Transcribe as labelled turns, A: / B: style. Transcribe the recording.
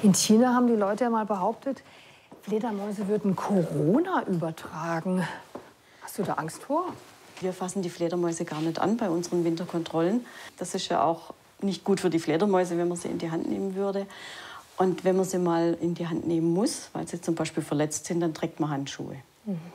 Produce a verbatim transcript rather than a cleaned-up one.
A: In China haben die Leute ja mal behauptet, Fledermäuse würden Corona übertragen. Hast du da Angst vor?
B: Wir fassen die Fledermäuse gar nicht an bei unseren Winterkontrollen. Das ist ja auch nicht gut für die Fledermäuse, wenn man sie in die Hand nehmen würde. Und wenn man sie mal in die Hand nehmen muss, weil sie zum Beispiel verletzt sind, dann trägt man Handschuhe.
A: Mhm.